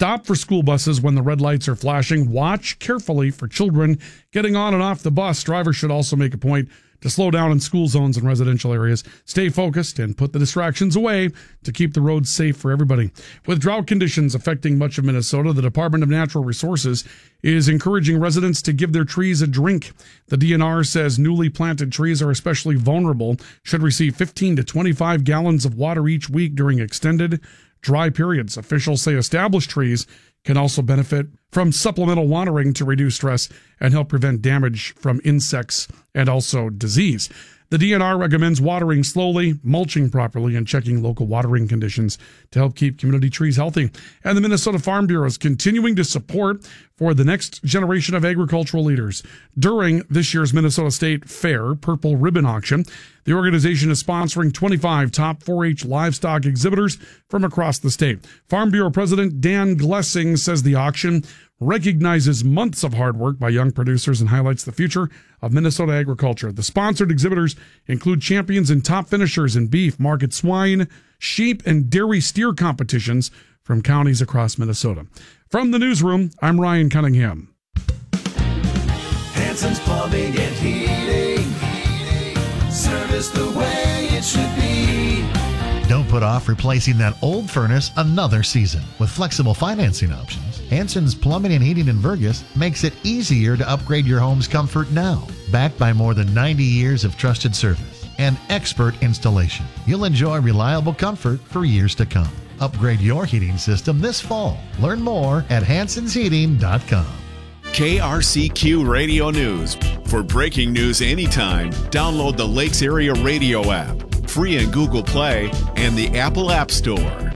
Stop for school buses when the red lights are flashing. Watch carefully for children getting on and off the bus. Drivers should also make a point to slow down in school zones and residential areas. Stay focused and put the distractions away to keep the roads safe for everybody. With drought conditions affecting much of Minnesota, the Department of Natural Resources is encouraging residents to give their trees a drink. The DNR says newly planted trees are especially vulnerable, should receive 15 to 25 gallons of water each week during extended dry periods. Officials say established trees can also benefit from supplemental watering to reduce stress and help prevent damage from insects and also disease. The DNR recommends watering slowly, mulching properly, and checking local watering conditions to help keep community trees healthy. And the Minnesota Farm Bureau is continuing to support for the next generation of agricultural leaders. During this year's Minnesota State Fair Purple Ribbon Auction, the organization is sponsoring 25 top 4-H livestock exhibitors from across the state. Farm Bureau President Dan Glessing says the auction recognizes months of hard work by young producers and highlights the future of Minnesota agriculture. The sponsored exhibitors include champions and top finishers in beef, market swine, sheep, and dairy steer competitions from counties across Minnesota. From the newsroom, I'm Ryan Cunningham. Hanson's Plumbing and Heating. Service the way it should be. Don't put off replacing that old furnace another season. With flexible financing options, Hanson's Plumbing and Heating in Vergas makes it easier to upgrade your home's comfort now. Backed by more than 90 years of trusted service and expert installation, you'll enjoy reliable comfort for years to come. Upgrade your heating system this fall. Learn more at hansonsheating.com. KRCQ Radio News. For breaking news anytime, download the Lakes Area Radio app, free in Google Play and the Apple App Store.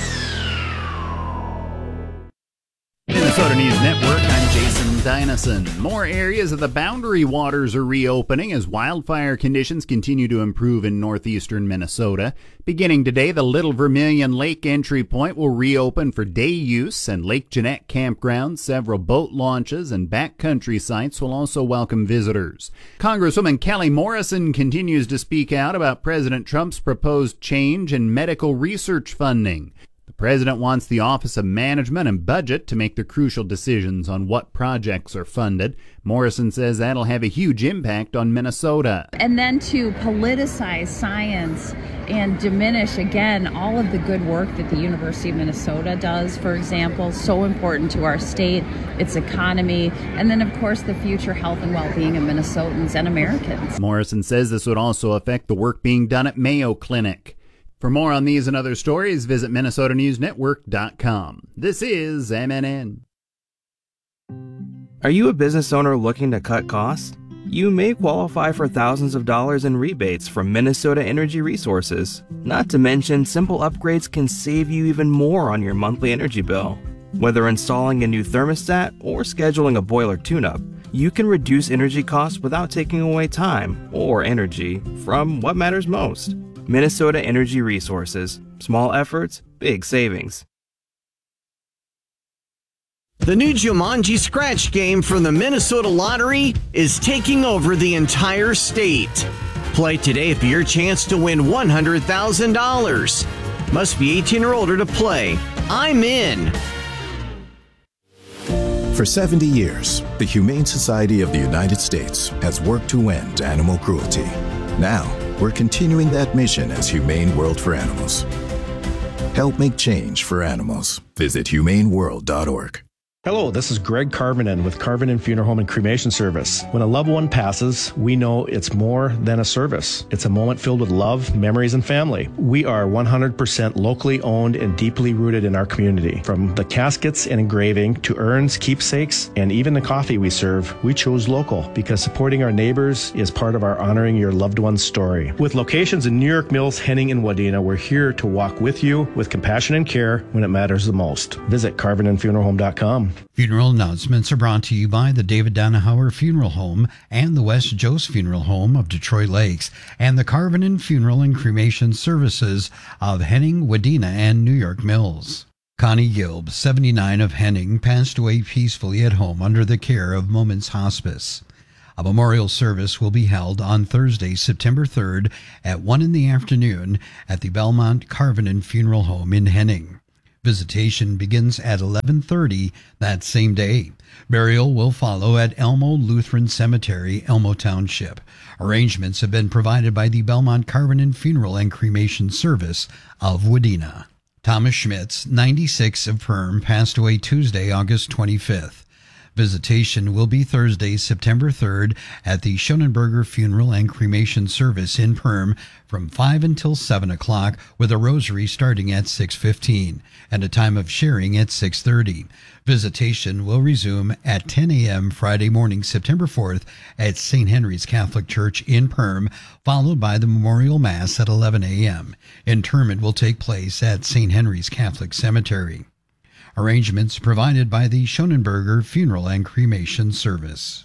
Minnesota News Network, I'm Jason Dynison. More areas of the Boundary Waters are reopening as wildfire conditions continue to improve in northeastern Minnesota. Beginning today, the Little Vermilion Lake entry point will reopen for day use, and Lake Jeanette Campground, several boat launches, and backcountry sites will also welcome visitors. Congresswoman Kelly Morrison continues to speak out about President Trump's proposed change in medical research funding. The president wants the Office of Management and Budget to make the crucial decisions on what projects are funded. Morrison says that'll have a huge impact on Minnesota. And then to politicize science and diminish, again, all of the good work that the University of Minnesota does, for example, so important to our state, its economy, and then, of course, the future health and well-being of Minnesotans and Americans. Morrison says this would also affect the work being done at Mayo Clinic. For more on these and other stories, visit MinnesotaNewsNetwork.com. This is MNN. Are you a business owner looking to cut costs? You may qualify for thousands of dollars in rebates from Minnesota Energy Resources. Not to mention, simple upgrades can save you even more on your monthly energy bill. Whether installing a new thermostat or scheduling a boiler tune-up, you can reduce energy costs without taking away time or energy from what matters most. Minnesota Energy Resources. Small efforts, big savings. The new Jumanji Scratch game from the Minnesota Lottery is taking over the entire state. Play today for your chance to win $100,000. Must be 18 or older to play. I'm in. For 70 years, the Humane Society of the United States has worked to end animal cruelty. Now, we're continuing that mission as Humane World for Animals. Help make change for animals. Visit humaneworld.org. Hello, this is Greg Carvinen with Carvinen Funeral Home and Cremation Service. When a loved one passes, we know it's more than a service. It's a moment filled with love, memories, and family. We are 100% locally owned and deeply rooted in our community. From the caskets and engraving to urns, keepsakes, and even the coffee we serve, we chose local because supporting our neighbors is part of our honoring your loved one's story. With locations in New York Mills, Henning, and Wadena, we're here to walk with you with compassion and care when it matters the most. Visit CarvinenFuneralHome.com. Funeral announcements are brought to you by the David Donahauer Funeral Home and the West Jost Funeral Home of Detroit Lakes and the Carvinen Funeral and Cremation Services of Henning, Wadena, and New York Mills. Connie Gilb, 79 of Henning, passed away peacefully at home under the care of Moments Hospice. A memorial service will be held on Thursday, September 3rd at 1 p.m. at the Belmont Carvinen Funeral Home in Henning. Visitation begins at 11:30 that same day. Burial will follow at Elmo Lutheran Cemetery, Elmo Township. Arrangements have been provided by the Belmont Carvenin Funeral and Cremation Service of Wadena. Thomas Schmitz, 96 of Perm, passed away Tuesday, August 25th. Visitation will be Thursday, September 3rd at the Schonenberger Funeral and Cremation Service in Perm from 5 until 7 o'clock with a rosary starting at 6:15 and a time of sharing at 6:30. Visitation will resume at 10 a.m. Friday morning, September 4th at St. Henry's Catholic Church in Perm, followed by the Memorial Mass at 11 a.m. Interment will take place at St. Henry's Catholic Cemetery. Arrangements provided by the Schonenberger Funeral and Cremation Service.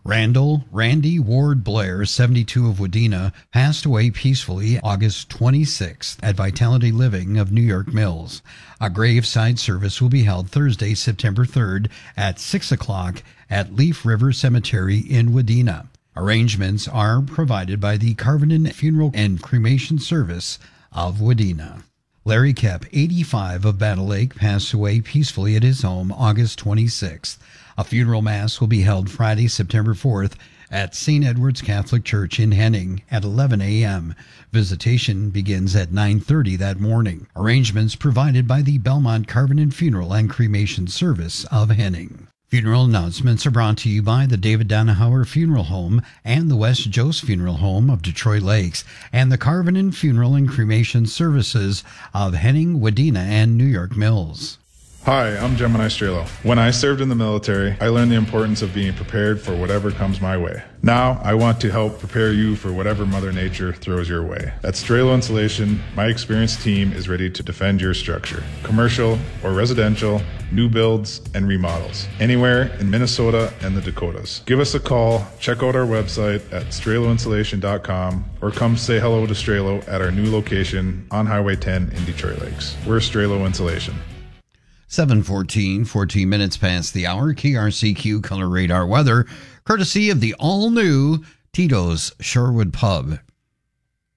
Randy Ward Blair, 72 of Wadena, passed away peacefully August 26th at Vitality Living of New York Mills. A graveside service will be held Thursday, September 3rd at 6 o'clock at Leaf River Cemetery in Wadena. Arrangements are provided by the Carvenin Funeral and Cremation Service of Wadena. Larry Kep, 85 of Battle Lake, passed away peacefully at his home August 26th. A funeral mass will be held Friday, September 4th at St. Edward's Catholic Church in Henning at 11 a.m. Visitation begins at 9:30 that morning. Arrangements provided by the Belmont Carvenin Funeral and Cremation Service of Henning. Funeral announcements are brought to you by the David Donahauer Funeral Home and the West Jost Funeral Home of Detroit Lakes and the Carvenin Funeral and Cremation Services of Henning, Wadena, and New York Mills. Hi, I'm Gemini Strelo. When I served in the military, I learned the importance of being prepared for whatever comes my way. Now, I want to help prepare you for whatever Mother Nature throws your way. At Strelo Insulation, my experienced team is ready to defend your structure. Commercial or residential, new builds and remodels, anywhere in Minnesota and the Dakotas. Give us a call, check out our website at StreloInsulation.com, or come say hello to Strelo at our new location on Highway 10 in Detroit Lakes. We're Strelo Insulation. 7:14, 14 minutes past the hour. KRCQ Color Radar weather, courtesy of the all-new Tito's Shorewood Pub.